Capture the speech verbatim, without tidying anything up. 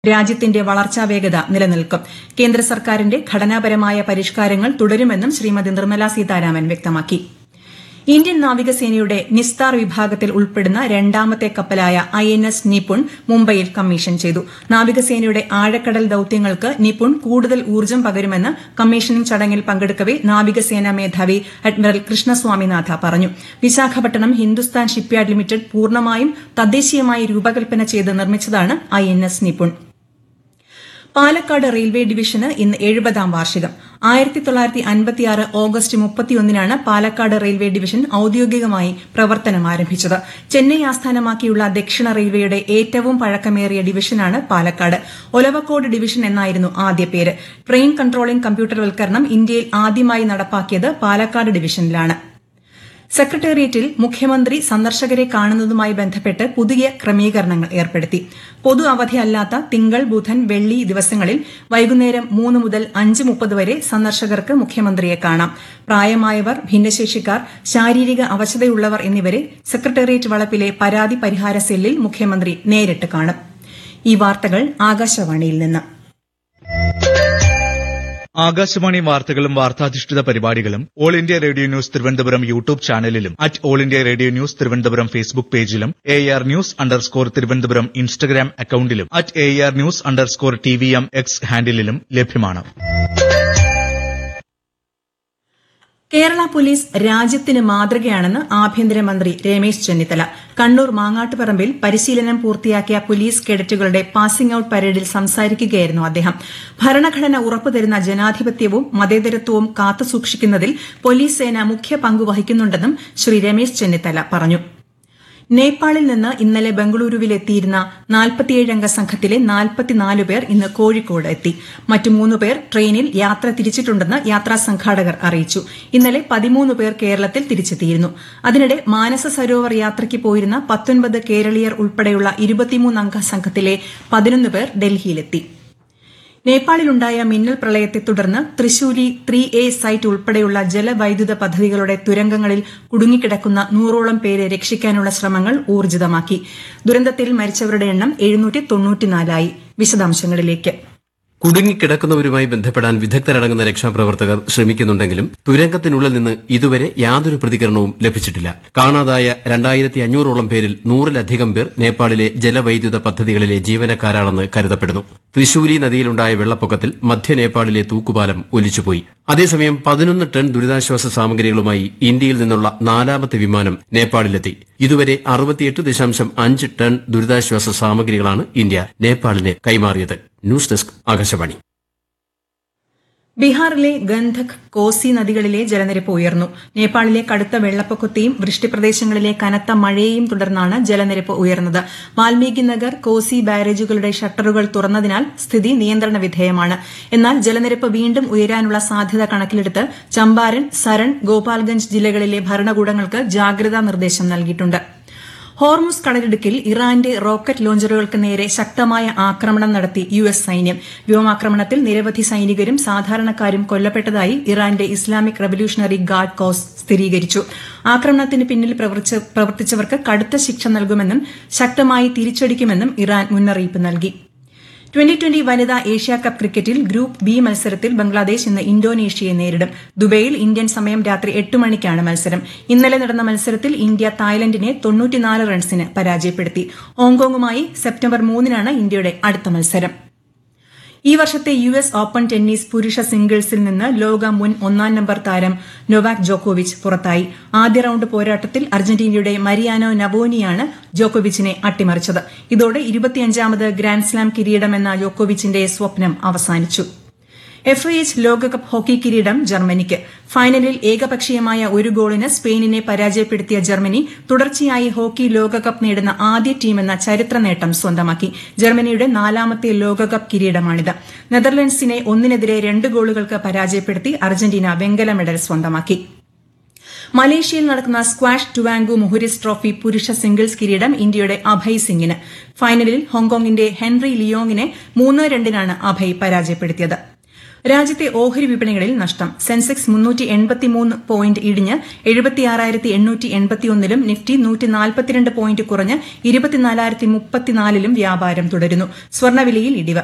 രാജ്യത്തിന്റെ വളർച്ചാ വേഗത നിലനിൽക്കും. കേന്ദ്ര സർക്കാരിന്റെ ഘടനാപരമായ പരിഷ്കാരങ്ങൾ തുടരുമെന്നും ശ്രീമതി നിർമ്മലാ സീതാരാമൻ വ്യക്തമാക്കി. ഇന്ത്യൻ നാവികസേനയുടെ നിസ്താർ വിഭാഗത്തിൽ ഉൾപ്പെടുന്ന രണ്ടാമത്തെ കപ്പലായ ഐ എൻ എസ് നിപുൺ മുംബൈയിൽ കമ്മീഷൻ ചെയ്തു. നാവികസേനയുടെ ആഴക്കടൽ ദൌത്യങ്ങൾക്ക് നിപുൺ കൂടുതൽ ഊർജ്ജം പകരുമെന്ന് കമ്മീഷനിംഗ് ചടങ്ങിൽ പങ്കെടുക്കവെ നാവികസേനാ മേധാവി അഡ്മിറൽ കൃഷ്ണസ്വാമിനാഥ പറഞ്ഞു. വിശാഖപട്ടണം ഹിന്ദുസ്ഥാൻ ഷിപ്പ്യാർഡ് ലിമിറ്റഡ് പൂർണ്ണമായും തദ്ദേശീയമായി രൂപകൽപ്പന ചെയ്ത് നിർമ്മിച്ചതാണ് I N S Nipun. Palakkad railway ഡിവിഷന് ഇന്ന് എഴുപതാം വാർഷികം. ആയിരത്തി തൊള്ളായിരത്തി അൻപത്തിയാറ് ഓഗസ്റ്റ് മുപ്പത്തിയൊന്നിനാണ് പാലക്കാട് റെയിൽവേ ഡിവിഷൻ ഔദ്യോഗികമായി പ്രവർത്തനം ആരംഭിച്ചത്. ചെന്നൈ ആസ്ഥാനമാക്കിയുള്ള ദക്ഷിണ റെയിൽവേയുടെ ഏറ്റവും പഴക്കമേറിയ ഡിവിഷനാണ് പാലക്കാട്. ഒലവക്കോട് ഡിവിഷൻ എന്നായിരുന്നു ആദ്യ പേര്. ട്രെയിൻ കൺട്രോളിംഗ് കമ്പ്യൂട്ടർവൽക്കരണം ഇന്ത്യയിൽ ആദ്യമായി നടപ്പാക്കിയത് പാലക്കാട് ഡിവിഷനിലാണ്. സെക്രട്ടേറിയറ്റിൽ മുഖ്യമന്ത്രി സന്ദർശകരെ കാണുന്നതുമായി ബന്ധപ്പെട്ട് പുതിയ ക്രമീകരണങ്ങൾ ഏർപ്പെടുത്തി. പൊതു അവധിയല്ലാത്ത തിങ്കൾ, ബുധൻ, വെള്ളി ദിവസങ്ങളിൽ വൈകുന്നേരം മൂന്ന് മുതൽ അഞ്ച് മുപ്പത് വരെ സന്ദർശകർക്ക് മുഖ്യമന്ത്രിയെ കാണാം. പ്രായമായവർ, ഭിന്നശേഷിക്കാർ, ശാരീരിക അവശതയുള്ളവർ എന്നിവരെ സെക്രട്ടേറിയറ്റ് വളപ്പിലെ പരാതി പരിഹാര സെല്ലിൽ മുഖ്യമന്ത്രി നേരിട്ട് കാണും. ഈ വാർത്തകൾ ആകാശവാണിയിൽ നിന്ന്. ആകാശവാണി വാർത്തകളും വാർത്താധിഷ്ഠിത പരിപാടികളും all India radio news Thiruvananthapuram YouTube ചാനലിലും at all India radio news Thiruvananthapuram Facebook പേജിലും A R news underscore Thiruvananthapuram Instagram അക്കൌണ്ടിലും at A R news underscore T V M X ഹാൻഡിലും ലഭ്യമാണ്. കേരള പോലീസ് രാജ്യത്തിന് മാതൃകയാണെന്ന് ആഭ്യന്തരമന്ത്രി രമേശ് ചെന്നിത്തല. കണ്ണൂർ മാങ്ങാട്ടുപറമ്പിൽ പരിശീലനം പൂർത്തിയാക്കിയ പോലീസ് കേഡറ്റുകളുടെ പാസിംഗ് ഔട്ട് പരേഡിൽ സംസാരിക്കുകയായിരുന്നു അദ്ദേഹം. ഭരണഘടന ഉറപ്പുതരുന്ന ജനാധിപത്യവും മതേതരത്വവും കാത്തുസൂക്ഷിക്കുന്നതിൽ പോലീസ് സേന മുഖ്യ പങ്കുവഹിക്കുന്നുണ്ടെന്നും ശ്രീ രമേശ് ചെന്നിത്തല പറഞ്ഞു. നേപ്പാളിൽ നിന്ന് ഇന്നലെ ബംഗളൂരുവിലെത്തിയിരുന്ന നാൽപ്പത്തിയേഴംഗ സംഘത്തിലെ നാൽപ്പത്തിനാല് പേർ ഇന്ന് കോഴിക്കോട് എത്തി. മറ്റു മൂന്ന് പേർ ട്രെയിനിൽ യാത്ര തിരിച്ചിട്ടുണ്ടെന്ന് യാത്രാ സംഘാടകർ അറിയിച്ചു. ഇന്നലെ പതിമൂന്ന് പേർ കേരളത്തിൽ തിരിച്ചെത്തിയിരുന്നു. അതിനിടെ മാനസ സരോവർ യാത്രയ്ക്ക് പോയിരുന്ന പത്തൊൻപത് കേരളീയർ ഉൾപ്പെടെയുള്ള ഇരുപത്തിമൂന്നംഗ സംഘത്തിലെ പതിനൊന്ന് പേർ ഡൽഹിയിലെത്തി. നേപ്പാളിലുണ്ടായ മിന്നൽ പ്രളയത്തെ തുടർന്ന് തൃശൂരി ത്രീ എ സൈറ്റ് ഉൾപ്പെടെയുള്ള ജലവൈദ്യുത പദ്ധതികളുടെ തുരങ്കങ്ങളിൽ കുടുങ്ങിക്കിടക്കുന്ന നൂറോളം പേരെ രക്ഷിക്കാനുള്ള ശ്രമങ്ങൾ ഊർജിതമാക്കി. ദുരന്തത്തിൽ മരിച്ചവരുടെ എണ്ണം എഴുന്നൂറ്റി തൊണ്ണൂറ്റിനാലായി. വിശദാംശങ്ങളിലേക്ക്. കുടുങ്ങിക്കിടക്കുന്നവരുമായി ബന്ധപ്പെടാൻ വിദഗ്ധരടങ്ങുന്ന രക്ഷാപ്രവർത്തകർ ശ്രമിക്കുന്നുണ്ടെങ്കിലും തുരങ്കത്തിനുള്ളിൽ നിന്ന് ഇതുവരെ യാതൊരു പ്രതികരണവും ലഭിച്ചിട്ടില്ല. കാണാതായ രണ്ടായിരത്തി അഞ്ഞൂറോളം പേരിൽ നൂറിലധികം പേർ നേപ്പാളിലെ ജലവൈദ്യുത പദ്ധതികളിലെ ജീവനക്കാരാണെന്ന് കരുതപ്പെടുന്നു. തൃശൂരി നദിയിലുണ്ടായ വെള്ളപ്പൊക്കത്തിൽ മധ്യ നേപ്പാളിലെ തൂക്കുപാലം ഒലിച്ചുപോയി. അതേസമയം പതിനൊന്ന് ടൺ ദുരിതാശ്വാസ സാമഗ്രികളുമായി ഇന്ത്യയിൽ നിന്നുള്ള നാലാമത്തെ വിമാനം നേപ്പാളിലെത്തി. ഇതുവരെ അറുപത്തിയെട്ട് ദശാംശം അഞ്ച് ടൺ ദുരിതാശ്വാസ സാമഗ്രികളാണ് ഇന്ത്യ നേപ്പാളിന് കൈമാറിയത്. News desk Akashvani. ബീഹാറിലെ ഗന്ധക്, കോസി നദികളിലെ ജലനിരപ്പ് ഉയർന്നു. നേപ്പാളിലെ കടുത്ത വെള്ളപ്പൊക്കത്തെയും വൃഷ്ടിപ്രദേശങ്ങളിലെ കനത്ത മഴയെയും തുടർന്നാണ് ജലനിരപ്പ് ഉയർന്നത്. വാൽമീകി നഗർ, കോസി ബാരേജുകളുടെ ഷട്ടറുകൾ തുറന്നതിനാൽ സ്ഥിതി നിയന്ത്രണ വിധേയമാണ്. എന്നാൽ ജലനിരപ്പ് വീണ്ടും ഉയരാനുള്ള സാധ്യത കണക്കിലെടുത്ത് ചമ്പാരൻ, സരൺ, ഗോപാൽഗഞ്ച് ജില്ലകളിലെ ഭരണകൂടങ്ങൾക്ക് ജാഗ്രതാ നിർദ്ദേശം നൽകിയിട്ടുണ്ട്. ഹോർമുസ് കടലിടുക്കിൽ ഇറാന്റെ റോക്കറ്റ് ലോഞ്ചറുകൾക്ക് നേരെ ശക്തമായ ആക്രമണം നടത്തി യു എസ് സൈന്യം. വ്യോമാക്രമണത്തിൽ നിരവധി സൈനികരും സാധാരണക്കാരും കൊല്ലപ്പെട്ടതായി ഇറാന്റെ ഇസ്ലാമിക് റവല്യൂഷണറി ഗാർഡ് കോർപ്സ് സ്ഥിരീകരിച്ചു. ആക്രമണത്തിന് പിന്നിൽ പ്രവർത്തിച്ചവർക്ക് കടുത്ത ശിക്ഷ നൽകുമെന്നും ശക്തമായി തിരിച്ചടിക്കുമെന്നും ഇറാൻ മുന്നറിയിപ്പ് നൽകി. ട്വന്റി ട്വന്റി വനിതാ ഏഷ്യാകപ്പ് ക്രിക്കറ്റിൽ ഗ്രൂപ്പ് ബി മത്സരത്തിൽ ബംഗ്ലാദേശ് ഇന്ന് ഇന്തോനേഷ്യയെ നേരിടും. ദുബൈയിൽ ഇന്ത്യൻ സമയം രാത്രി എട്ട് മണിക്കാണ് മത്സരം. ഇന്നലെ നടന്ന മത്സരത്തിൽ ഇന്ത്യ തായ്ലൻഡിനെ തൊണ്ണൂറ്റിനാല് റൺസിന് പരാജയപ്പെടുത്തി. ഹോങ്കോങ്ങുമായി സെപ്റ്റംബർ മൂന്നിനാണ് ഇന്ത്യയുടെ അടുത്ത മത്സരം. ഈ വർഷത്തെ യു എസ് ഓപ്പൺ ടെന്നീസ് പുരുഷ സിംഗിൾസിൽ നിന്ന് ലോക മുൻ ഒന്നാം നമ്പർ താരം നൊവാക് ജോക്കോവിച്ച് പുറത്തായി. ആദ്യ റൌണ്ട് പോരാട്ടത്തിൽ അർജന്റീനയുടെ മരിയാനോ നവോനിയാണ് ജോക്കോവിച്ചിനെ അട്ടിമറിച്ചത്. ഇതോടെ ഇരുപത്തിയഞ്ചാമത് ഗ്രാൻഡ്സ്ലാം കിരീടമെന്ന ജോക്കോവിച്ചിന്റെ സ്വപ്നം അവസാനിച്ചു. എഫ് ഐ എച്ച് ലോകകപ്പ് ഹോക്കി കിരീടം ജർമ്മനിക്ക്. ഫൈനലിൽ ഏകപക്ഷീയമായ ഒരു ഗോളിന് സ്പെയിനിനെ പരാജയപ്പെടുത്തിയ ജർമ്മനി തുടർച്ചയായി ഹോക്കി ലോകകപ്പ് നേടുന്ന ആദ്യ ടീമെന്ന ചരിത്ര നേട്ടം സ്വന്തമാക്കി. ജർമ്മനിയുടെ നാലാമത്തെ ലോകകപ്പ് കിരീടമാണിത്. നെതർലൻഡ്സിനെ ഒന്നിനെതിരെ രണ്ട് ഗോളുകൾക്ക് പരാജയപ്പെടുത്തി അർജന്റീന വെങ്കല മെഡൽ സ്വന്തമാക്കി. മലേഷ്യയിൽ നടക്കുന്ന സ്ക്വാഷ് ടുവാങ്കു മുഹുരിസ് ട്രോഫി പുരുഷ സിംഗിൾസ് കിരീടം ഇന്ത്യയുടെ അഭയ് സിംഗിന്. ഫൈനലിൽ ഹോങ്കോങ്ങിന്റെ ഹെൻറി ലിയോങ്ങിനെ മൂന്ന് രണ്ടിനാണ് അഭയ് പരാജയപ്പെടുത്തിയത്. രാജ്യത്തെ ഓഹരി വിപണികളിൽ നഷ്ടം. സെൻസെക്സ് മുന്നൂറ്റി എൺപത്തിമൂന്ന് പോയിന്റ് ഇടിഞ്ഞ് എഴുപത്തിയാറായിരത്തി എണ്ണൂറ്റി എൺപത്തിയൊന്നിലും നിഫ്റ്റി നൂറ്റി നാൽപ്പത്തിരണ്ട് പോയിന്റ് കുറഞ്ഞ് ഇരുപത്തിനാലായിരത്തി മുപ്പത്തിനാലിലും വ്യാപാരം തുടരുന്നു. സ്വർണ്ണവിലയിൽ ഇടിവ്.